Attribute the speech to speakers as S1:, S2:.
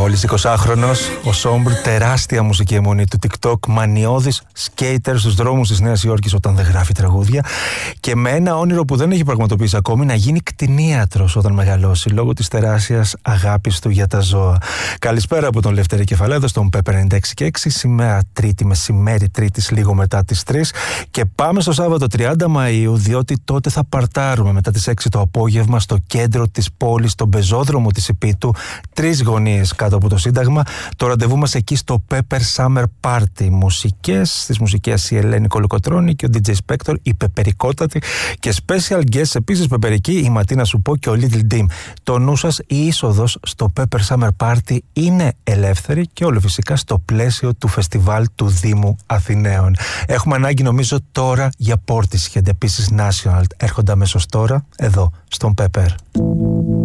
S1: Μόλις 20χρονος, ο Σόμπρ, τεράστια μουσική αιμονή του TikTok, μανιώδης σκέιτερ στους δρόμους της Νέας Υόρκης όταν δεν γράφει τραγούδια και με ένα όνειρο που δεν έχει πραγματοποιήσει ακόμη, να γίνει κτηνίατρος όταν μεγαλώσει, λόγω της τεράστιας αγάπης του για τα ζώα. Καλησπέρα από τον Λευτέρη Κεφαλέδο στον Pepper 96.6, σήμερα Τρίτη μεσημέρι, Τρίτης λίγο μετά τις 3, και πάμε στο Σάββατο 30 Μαΐου, διότι τότε θα παρτάρουμε μετά τις 6 το απόγευμα στο κέντρο της πόλης, στον πεζόδρομο της Επίτου, 3 γωνίες κάτω από το Σύνταγμα. Το ραντεβού μας εκεί στο Pepper Summer Party. Μουσικές, στις μουσικές η Ελένη Κολοκοτρώνη και ο DJ Spector, η πεπερικότατη, και special guests επίσης πεπερική, η Ματίνα Σουπό και ο Little Dim. Το νου σας, η είσοδος στο Pepper Summer Party είναι ελεύθερη και όλο φυσικά στο πλαίσιο του φεστιβάλ του Δήμου Αθηναίων. Έχουμε ανάγκη νομίζω τώρα για Portishead, επίσης National. Έρχονται αμέσως τώρα εδώ στον Pepper.